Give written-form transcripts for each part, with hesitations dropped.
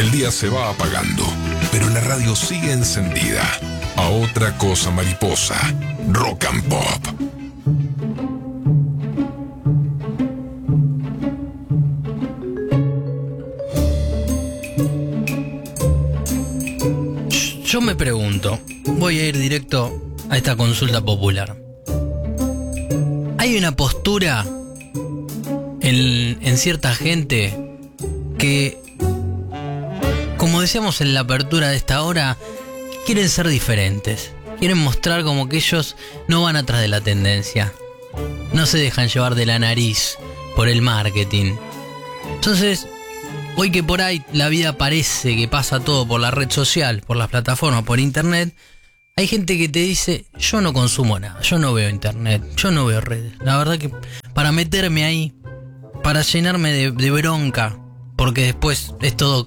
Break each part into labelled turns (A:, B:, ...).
A: El día se va apagando, pero la radio sigue encendida. A otra cosa, mariposa. Rock and Pop.
B: Yo me pregunto, voy a ir directo a esta consulta popular. Hay una postura en cierta gente que, como decíamos en la apertura de esta hora, quieren ser diferentes. Quieren mostrar como que ellos no van atrás de la tendencia. No se dejan llevar de la nariz por el marketing. Entonces, hoy que por ahí la vida parece que pasa todo por la red social, por las plataformas, por internet, hay gente que te dice, yo no consumo nada, yo no veo internet, yo no veo redes. La verdad que para meterme ahí, para llenarme de bronca, porque después es todo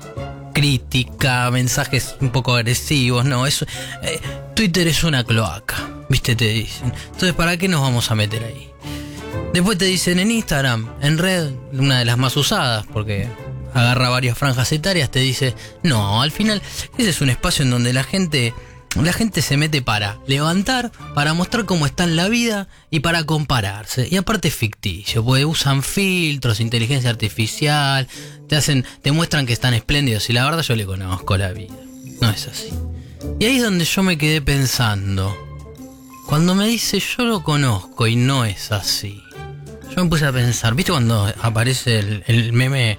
B: crítica, mensajes un poco agresivos, no, eso, Twitter es una cloaca, viste, te dicen. Entonces, ¿para qué nos vamos a meter ahí? Después te dicen en Instagram, en red, una de las más usadas, porque agarra varias franjas etarias, te dice, no, al final ese es un espacio en donde la gente se mete para levantar, para mostrar cómo está en la vida y para compararse. Y aparte es ficticio, porque usan filtros, inteligencia artificial, te muestran que están espléndidos y la verdad yo le conozco la vida. No es así. Y ahí es donde yo me quedé pensando. Cuando me dice yo lo conozco y no es así, yo me puse a pensar, ¿viste cuando aparece el meme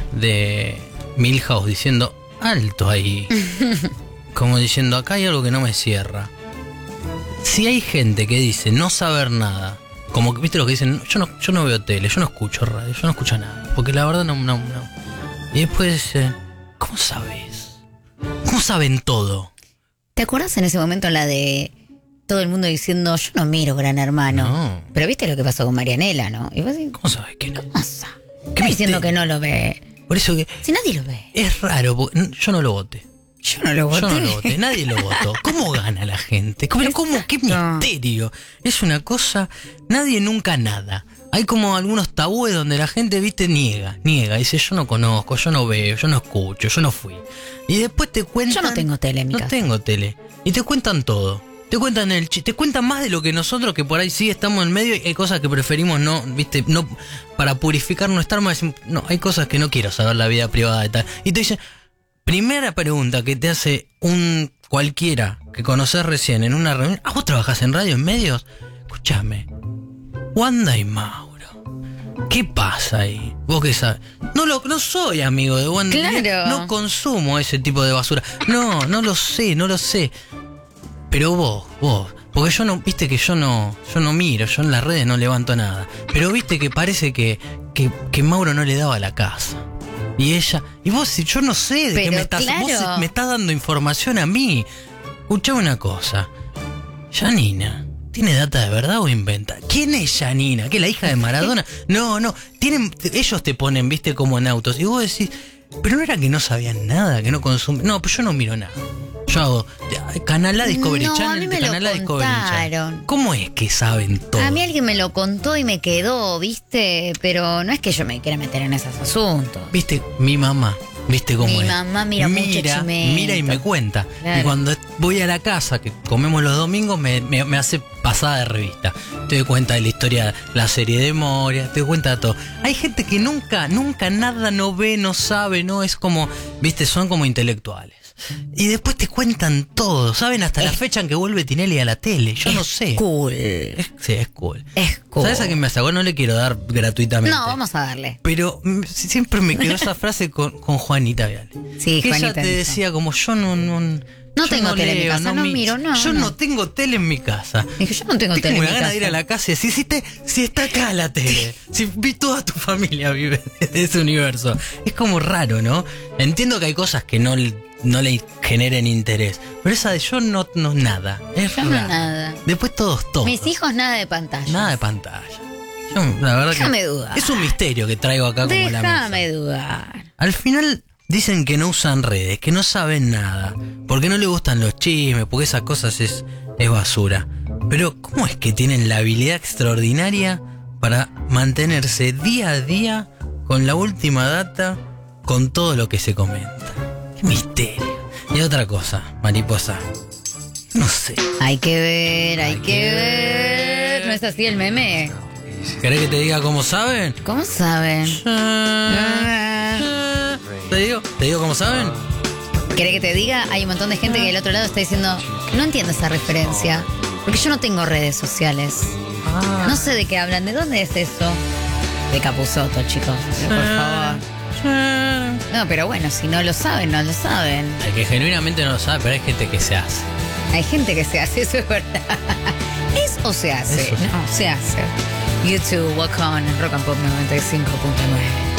B: de Milhouse diciendo alto ahí? Como diciendo, acá hay algo que no me cierra. Si hay gente que dice no saber nada, como que viste lo que dicen, yo no veo tele, yo no escucho radio, yo no escucho nada, porque la verdad no. Y después dice, ¿cómo sabes? ¿Cómo saben todo?
C: ¿Te acuerdas en ese momento la de todo el mundo diciendo, yo no miro Gran Hermano?
B: No.
C: Pero viste lo que pasó con Marianela, ¿no? Y vos decís,
B: ¿Cómo sabes que no?
C: ¿cómo sabe? ¿Qué diciendo que no lo ve?
B: Por eso que
C: Si nadie lo ve.
B: es raro, porque yo no lo voté.
C: Yo no lo voté.
B: Nadie lo votó. ¿Cómo gana la gente? ¿Cómo? ¿Qué misterio? Es una cosa, nadie nunca nada. Hay como algunos tabúes donde la gente, viste, niega. Dice, yo no conozco, yo no veo, yo no escucho, yo no fui. Y después te cuentan...
C: Yo no tengo tele en mi casa.
B: No tengo tele. Y te cuentan todo. Te cuentan más de lo que nosotros, que por ahí sí estamos en medio y hay cosas que preferimos no, viste, no, para purificar nuestra alma, decimos, no, hay cosas que no quiero saber la vida privada de tal. Y te dicen... Primera pregunta que te hace un cualquiera que conoces recién en una reunión. ¿Vos trabajás en radio, en medios? Escúchame. Wanda y Mauro. ¿Qué pasa ahí? ¿Vos qué sabes? No soy amigo de Wanda.
C: Claro.
B: No consumo ese tipo de basura. No lo sé. Pero vos. Porque yo no, viste que yo no miro, yo en las redes no levanto nada. Pero viste que parece que Mauro no le daba la casa. Y ella, y vos, yo no sé de qué me estás,
C: claro.
B: Vos me estás dando información a mí. Escuchame una cosa. Janina, ¿tiene data de verdad o inventa? ¿Quién es Janina? ¿Qué, la hija de Maradona? No, ellos te ponen, viste, como en autos. Y vos decís, pero no era que no sabían nada, que no consumen. No, pues yo no miro nada. Yo hago Canal A Discovery
C: No,
B: Channel,
C: a mí me
B: Canal A
C: lo
B: Discovery Channel.
C: contaron.
B: ¿Cómo es que saben todo?
C: A mí alguien me lo contó y me quedó, ¿viste? Pero no es que yo me quiera meter en esos asuntos.
B: Viste, mi mamá, ¿viste cómo
C: Mi
B: es?
C: mamá mira mucho chimento.
B: Mira y me cuenta.
C: Claro.
B: Y cuando voy a la casa, que comemos los domingos, me hace pasada de revista. Te doy cuenta de la historia, la serie de Moria, te doy cuenta de todo. Hay gente que nunca nada no ve, no sabe, no es como, viste, son como intelectuales. Y después te cuentan todo, saben hasta la fecha en que vuelve Tinelli a la tele. Yo no sé.
C: Cool.
B: Sí, es cool.
C: Es cool.
B: ¿Sabes a quién me sacó? No le quiero dar gratuitamente.
C: No, vamos a darle.
B: Pero siempre me quedó esa frase con Juanita Viale.
C: Sí,
B: que
C: Juanita.
B: ella te decía como yo no
C: tengo tele en mi casa, no miro, no.
B: Yo no tengo tele en mi casa.
C: Dije, yo no tengo tele en
B: Tengo
C: mi
B: una gana
C: casa.
B: de ir a la casa y decir, si está acá la tele. Si toda tu familia vive de ese universo. Es como raro, ¿no? Entiendo que hay cosas que no le generen interés. Pero esa de yo no nada. Es
C: Yo no
B: raro.
C: nada.
B: Después todos.
C: Mis hijos nada de pantalla.
B: Nada de pantalla. Yo, la verdad
C: Déjame dudar.
B: es un misterio que traigo acá como la mesa.
C: Déjame dudar.
B: Al final dicen que no usan redes, que no saben nada, porque no les gustan los chismes, porque esas cosas es basura. Pero ¿cómo es que tienen la habilidad extraordinaria para mantenerse día a día con la última data, con todo lo que se comenta. Qué misterio. Y otra cosa, mariposa. No sé.
C: Hay que ver. ¿No es así el meme?
B: ¿Querés que te diga cómo saben?
C: ¿Cómo saben?
B: ¿Te digo cómo saben?
C: ¿Querés que te diga? Hay un montón de gente que del otro lado está diciendo, no entiendo esa referencia, porque yo no tengo redes sociales. No sé de qué hablan, ¿de dónde es eso? De Capusotto, chicos, pero por favor. No, pero bueno, si no lo saben, no lo saben.
B: El que genuinamente no lo sabe, pero hay gente que se hace.
C: Hay gente que se hace, eso es verdad. ¿Es o se hace?
B: Eso sí.
C: No, se hace. YouTube, Walk On, Rock and Pop 95.9.